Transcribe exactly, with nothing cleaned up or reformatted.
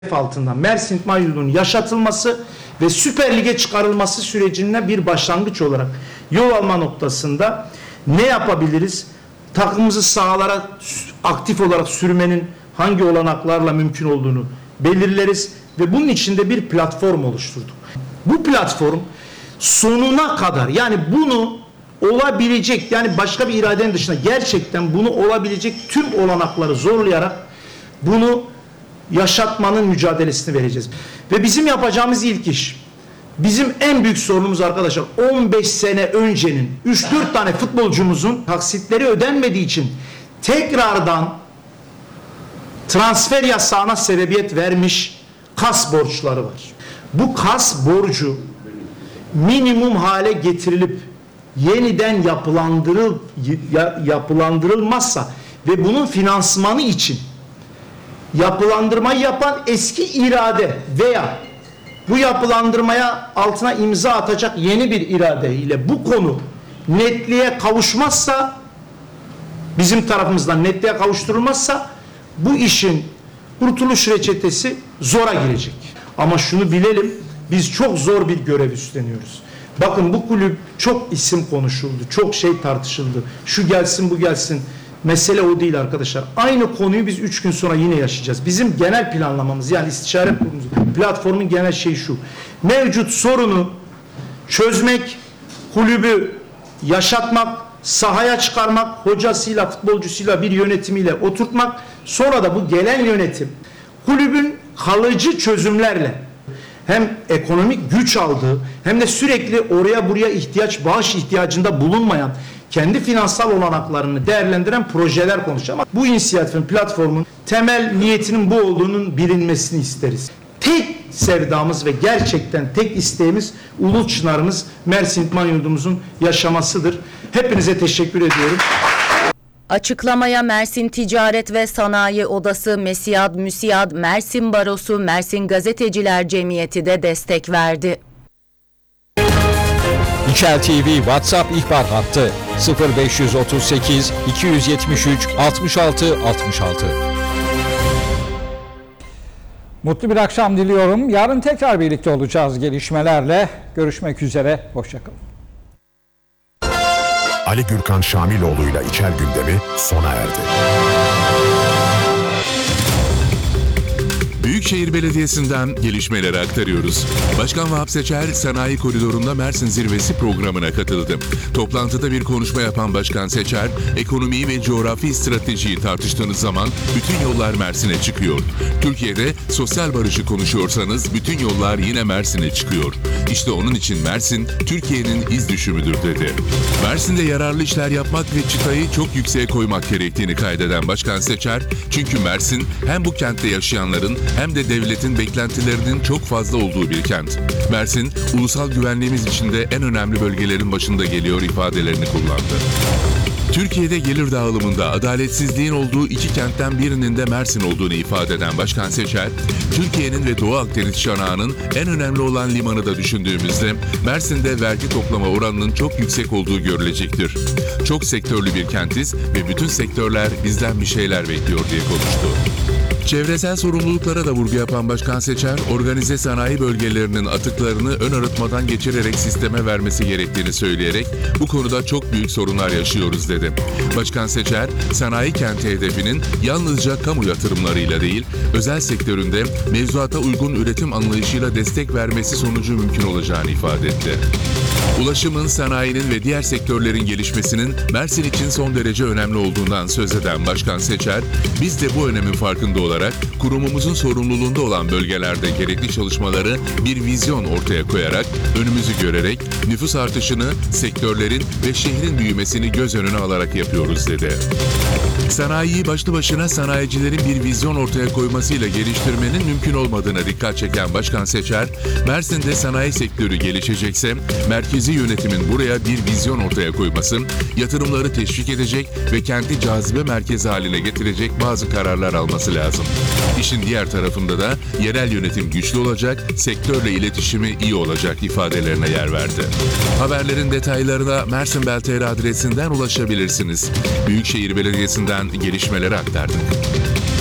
altında Mersin İdman Yurdu'nun yaşatılması ve Süper Lig'e çıkarılması sürecine bir başlangıç olarak yol alma noktasında ne yapabiliriz? Takımımızı sahalara aktif olarak sürmenin hangi olanaklarla mümkün olduğunu belirleriz ve bunun içinde bir platform oluşturduk. Bu platform sonuna kadar, yani bunu olabilecek, yani başka bir iradenin dışında gerçekten bunu olabilecek tüm olanakları zorlayarak bunu yaşatmanın mücadelesini vereceğiz. Ve bizim yapacağımız ilk iş, bizim en büyük sorunumuz arkadaşlar, on beş sene öncenin üç dört tane futbolcumuzun taksitleri ödenmediği için tekrardan transfer yasağına sebebiyet vermiş kas borçları var. Bu kas borcu minimum hale getirilip yeniden yapılandırıl yapılandırılmazsa ve bunun finansmanı için yapılandırmayı yapan eski irade veya bu yapılandırmaya altına imza atacak yeni bir irade ile bu konu netliğe kavuşmazsa, bizim tarafımızdan netliğe kavuşturulmazsa bu işin kurtuluş reçetesi zora girecek. Ama şunu bilelim, biz çok zor bir görev üstleniyoruz. Bakın, bu kulüp çok isim konuşuldu, çok şey tartışıldı. Şu gelsin, bu gelsin. Mesele o değil arkadaşlar. Aynı konuyu biz üç gün sonra yine yaşayacağız. Bizim genel planlamamız, yani istişare kurumumuz, platformun genel şeyi şu: mevcut sorunu çözmek, kulübü yaşatmak, sahaya çıkarmak, hocasıyla, futbolcusuyla, bir yönetimiyle oturtmak. Sonra da bu gelen yönetim kulübün kalıcı çözümlerle hem ekonomik güç aldığı hem de sürekli oraya buraya ihtiyaç, bağış ihtiyacında bulunmayan, kendi finansal olanaklarını değerlendiren projeler konuşacağım. Ama bu inisiyatifin, platformun temel niyetinin bu olduğunun bilinmesini isteriz. Tek sevdamız ve gerçekten tek isteğimiz ulu çınarımız Mersin İdman Yurdumuzun yaşamasıdır. Hepinize teşekkür ediyorum. Açıklamaya Mersin Ticaret ve Sanayi Odası, MESİAD, MÜSİAD, Mersin Barosu, Mersin Gazeteciler Cemiyeti de destek verdi. İçel T V WhatsApp ihbar hattı sıfır beş otuz sekiz iki yüz yetmiş üç altmış altı altmış altı. Mutlu bir akşam diliyorum. Yarın tekrar birlikte olacağız gelişmelerle. Görüşmek üzere. Hoşçakalın. Ali Gürkan Şamiloğlu'yla İçel gündemi sona erdi. Büyükşehir Belediyesi'nden gelişmeleri aktarıyoruz. Başkan Vahap Seçer, Sanayi Koridoru'nda Mersin Zirvesi programına katıldı. Toplantıda bir konuşma yapan Başkan Seçer, ekonomiyi ve coğrafi stratejiyi tartıştığınız zaman bütün yollar Mersin'e çıkıyor. Türkiye'de sosyal barışı konuşuyorsanız bütün yollar yine Mersin'e çıkıyor. İşte onun için Mersin, Türkiye'nin iz düşümüdür dedi. Mersin'de yararlı işler yapmak ve çıtayı çok yükseğe koymak gerektiğini kaydeden Başkan Seçer, çünkü Mersin hem bu kentte yaşayanların hem de devletin beklentilerinin çok fazla olduğu bir kent. Mersin, ulusal güvenliğimiz içinde en önemli bölgelerin başında geliyor ifadelerini kullandı. Türkiye'de gelir dağılımında adaletsizliğin olduğu iki kentten birinin de Mersin olduğunu ifade eden Başkan Seçer, Türkiye'nin ve Doğu Akdeniz çanağının en önemli olan limanı da düşündüğümüzde Mersin'de vergi toplama oranının çok yüksek olduğu görülecektir. Çok sektörlü bir kentiz ve bütün sektörler bizden bir şeyler bekliyor diye konuştu. Çevresel sorumluluklara da vurgu yapan Başkan Seçer, organize sanayi bölgelerinin atıklarını ön arıtmadan geçirerek sisteme vermesi gerektiğini söyleyerek bu konuda çok büyük sorunlar yaşıyoruz dedi. Başkan Seçer, sanayi kenti hedefinin yalnızca kamu yatırımlarıyla değil, özel sektöründe mevzuata uygun üretim anlayışıyla destek vermesi sonucu mümkün olacağını ifade etti. Ulaşımın, sanayinin ve diğer sektörlerin gelişmesinin Mersin için son derece önemli olduğundan söz eden Başkan Seçer, biz de bu önemin farkında olarak kurumumuzun sorumluluğunda olan bölgelerde gerekli çalışmaları bir vizyon ortaya koyarak, önümüzü görerek nüfus artışını, sektörlerin ve şehrin büyümesini göz önüne alarak yapıyoruz dedi. Sanayiyi başlı başına sanayicilerin bir vizyon ortaya koymasıyla geliştirmenin mümkün olmadığına dikkat çeken Başkan Seçer, Mersin'de sanayi sektörü gelişecekse merkezi yönetimin buraya bir vizyon ortaya koyması, yatırımları teşvik edecek ve kenti cazibe merkezi haline getirecek bazı kararlar alması lazım. İşin diğer tarafında da yerel yönetim güçlü olacak, sektörle iletişimi iyi olacak ifadelerine yer verdi. Haberlerin detaylarına Mersinbel nokta tr adresinden ulaşabilirsiniz. Büyükşehir Belediyesi'nden gelişmeleri aktardık.